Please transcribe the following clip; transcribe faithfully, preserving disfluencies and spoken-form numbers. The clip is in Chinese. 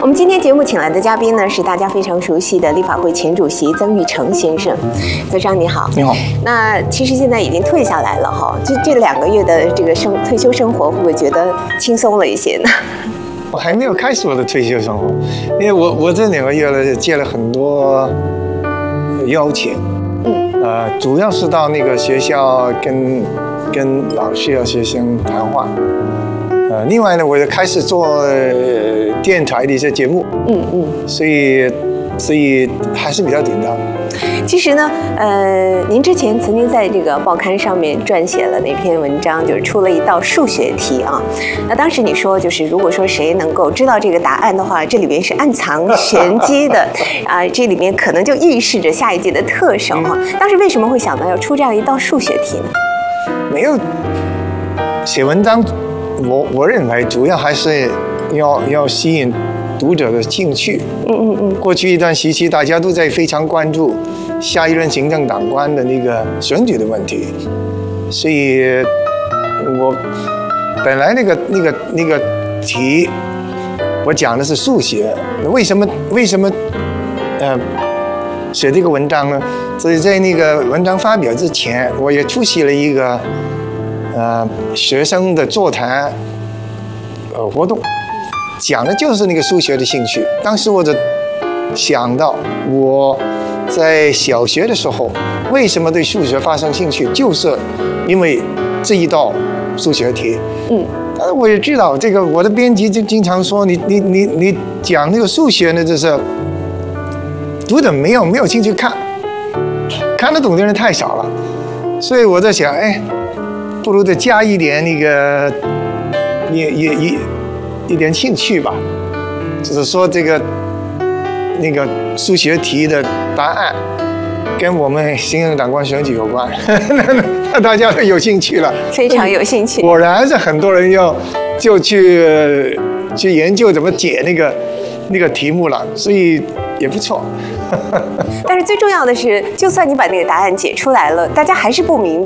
我们今天节目请来的嘉宾呢，是大家非常熟悉的立法会前主席曾钰成先生。曾生你好。 你好。 那其实现在已经退下来了哈，就这两个月的这个生退休生活，会不会觉得轻松了一些呢？ 我还没有开始我的退休生活，因为我我这两个月呢接了很多邀请，嗯，呃，主要是到那个学校跟跟老师和学生谈话，呃，另外呢，我也开始做电台的一些节目，嗯嗯，所以所以还是比较紧张。 其实呢，呃，您之前曾经在这个报刊上面撰写了那篇文章，就是出了一道数学题啊。那当时你说，就是如果说谁能够知道这个答案的话，这里面是暗藏玄机的啊，这里面可能就预示着下一届的特首哈。当时为什么会想到要出这样一道数学题呢？ 没有写文章，我我认为主要还是要要吸引读者的兴趣。嗯嗯嗯。过去一段时期，大家都在非常关注下一任行政长官的那个选举的问题，所以我本来那个那个那个题，我讲的是数学。为什么为什么呃写这个文章呢？所以在那个文章发表之前，我也出席了一个呃学生的座谈呃活动。讲的就是那个数学的兴趣。当时我就想到，我在小学的时候为什么对数学发生兴趣，就是因为这一道数学题。嗯，但是我也知道，这个我的编辑就经常说，你你你你讲那个数学呢，就是读者没有没有兴趣看，看得懂的人太少了。所以我在想，哎，不如再加一点那个，也也也。一点兴趣吧，就是说这个那个数学题的答案跟我们行政长官选举有关，那大家都有兴趣了， 非常有兴趣。 果然是很多人要就去去研究怎么解那个那个题目了，所以也不错。 但是最重要的是，就算你把那个答案解出来了，大家还是不明